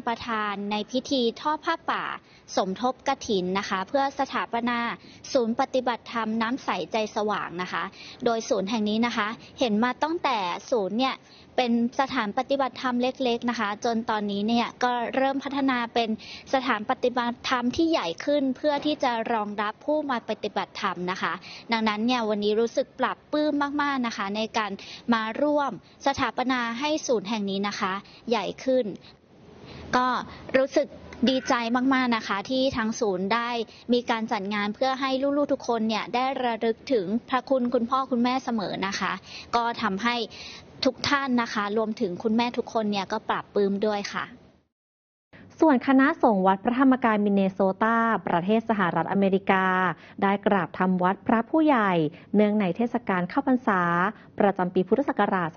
ประธานในพิธีทอดผ้าป่าสมทบกฐินนะคะเพื่อสถาปนาศูนย์ปฏิบัติธรรมน้ำใสใจสว่างนะคะโดยศูนย์แห่งนี้นะคะเห็นมาตั้งแต่ศูนย์เนี่ยเป็นสถานปฏิบัติธรรมเล็กๆนะคะจนตอนนี้เนี่ยก็เริ่มพัฒนาเป็นสถานปฏิบัติธรรมที่ใหญ่ขึ้นเพื่อที่จะรองรับผู้มาปฏิบัติธรรมนะคะดังนั้นเนี่ยวันนี้รู้สึกปรับปลื้มมากๆนะคะในการมาร่วมสถาปนาให้ศูนย์แห่งนี้นะคะใหญ่ขึ้นก็รู้สึกดีใจมากๆนะคะที่ทางศูนย์ได้มีการจัดงานเพื่อให้ลูกๆทุกคนเนี่ยได้ระลึกถึงพระคุณคุณพ่อคุณแม่เสมอนะคะก็ทำให้ทุกท่านนะคะรวมถึงคุณแม่ทุกคนเนี่ยก็ปรับปลื้มด้วยค่ะส่วนคณะสงฆ์วัดพระธรรมกายมินเนโซตาประเทศสหรัฐอเมริกาได้กราบทำวัดพระผู้ใหญ่เนื่องในเทศกาลเข้าพรรษาประจำปีพุทธศักราช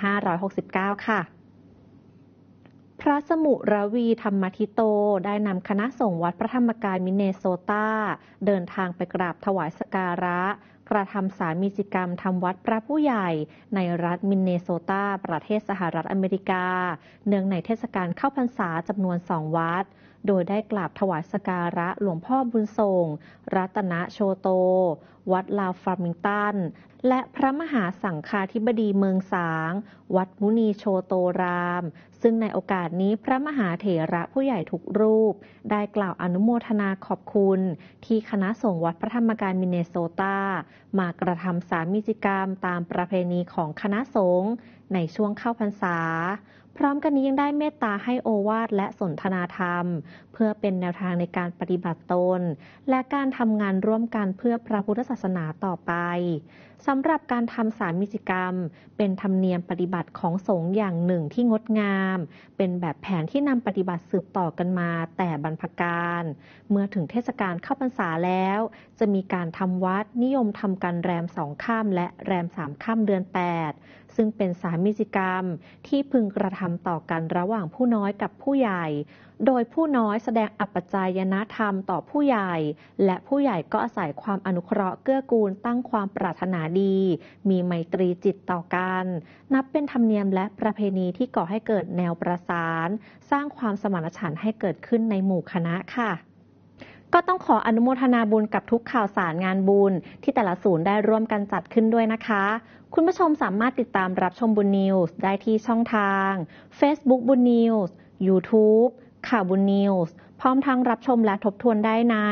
2569 ค่ะพระสมุรวีธรรมทิโตได้นำคณะสงฆ์วัดพระธรรมกายมินเนโซตาเดินทางไปกราบถวายสักการะกระทำสามีจิกรรมทำวัดพระผู้ใหญ่ในรัฐมินเนโซตาประเทศสหรัฐอเมริกาเนื่องในเทศกาลเข้าพรรษาจำนวน2 วัดโดยได้กราบถวายสักการะหลวงพ่อบุญส่งรัตนโชโตวัดลาวฟาร์มิงตันและพระมหาสังฆาธิบดีเมืองสางวัดมุนีโชโตรามซึ่งในโอกาสนี้พระมหาเถระผู้ใหญ่ทุกรูปได้กล่าวอนุโมทนาขอบคุณที่คณะสงฆ์วัดพระธรรมกายมินเนโซตามากระทำสามีจิกรรมตามประเพณีของคณะสงฆ์ในช่วงเข้าพรรษาพร้อมกันนี้ยังได้เมตตาให้โอวาทและสนทนาธรรมเพื่อเป็นแนวทางในการปฏิบัติตนและการทำงานร่วมกันเพื่อพระพุทธศาสนาต่อไปสำหรับการทำสามีจิกรรมเป็นธรรมเนียมปฏิบัติของสงฆ์อย่างหนึ่งที่งดงามเป็นแบบแผนที่นำปฏิบัติสืบต่อกันมาแต่บรรพกาลเมื่อถึงเทศกาลเข้าพรรษาแล้วจะมีการทำวัดนิยมทำกันแรม2 ค่ำและแรม3 ค่ำเดือน 8ซึ่งเป็นสามีจิกรรมที่พึงกระทำต่อกันระหว่างผู้น้อยกับผู้ใหญ่โดยผู้น้อยแสดงอัปปจายนธรรมต่อผู้ใหญ่และผู้ใหญ่ก็อาศัยความอนุเคราะห์เกื้อกูลตั้งความปรารถนาดีมีไมตรีจิตต่อกันนับเป็นธรรมเนียมและประเพณีที่ก่อให้เกิดแนวประสานสร้างความสมานฉันท์ให้เกิดขึ้นในหมู่คณะค่ะก็ต้องขออนุโมทนาบุญกับทุกข่าวสารงานบุญที่แต่ละศูนย์ได้ร่วมกันจัดขึ้นด้วยนะคะคุณผู้ชมสามารถติดตามรับชมบุญนิวส์ได้ที่ช่องทาง Facebook บุญนิวส์ YouTube ข่าวบุญนิวส์พร้อมทั้งรับชมและทบทวนได้ใน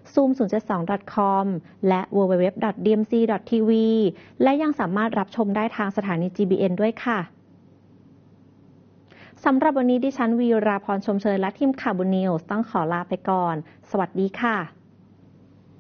zoom072.com และ www.dmc.tv และยังสามารถรับชมได้ทางสถานี GBN ด้วยค่ะสำหรับวันนี้ดิฉันวีราพรชมเชยและทีมข่าวบุญนิวส์ต้องขอลาไปก่อนสวัสดีค่ะ